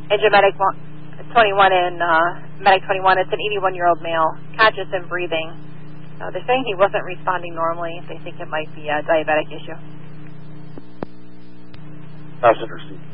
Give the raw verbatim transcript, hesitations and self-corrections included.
Engine Medic twenty-one and uh, Medic twenty-one, it's an eighty-one-year-old male, conscious and breathing. Uh, they're saying he wasn't responding normally. They think it might be a diabetic issue. Passenger seat.